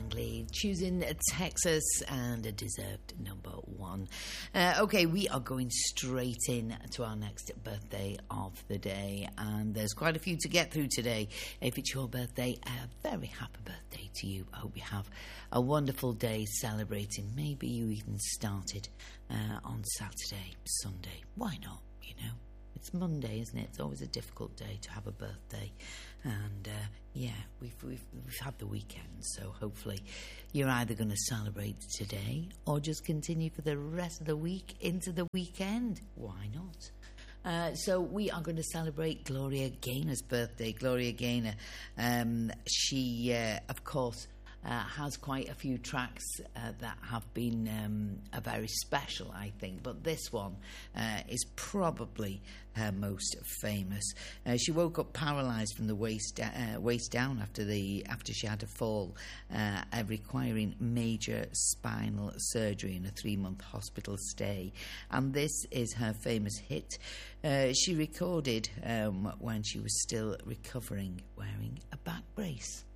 Langley, choosing Texas, and a deserved number one. Okay, we are going straight in to our next birthday of the day, and there's quite a few to get through today. If it's your birthday, a very happy birthday to you. I hope you have a wonderful day celebrating. Maybe you even started on Saturday, Sunday. Why not, you know? It's Monday, isn't it? It's always a difficult day to have a birthday. And, we've had the weekend, so hopefully you're either going to celebrate today or just continue for the rest of the week into the weekend. Why not? So we are going to celebrate Gloria Gaynor's birthday. Gloria Gaynor, she, of course, has quite a few tracks that have been very special, I think, but this one is probably her most famous. She woke up paralysed from the waist down after she had a fall, requiring major spinal surgery and a 3-month hospital stay. And this is her famous hit. She recorded when she was still recovering, wearing a back brace.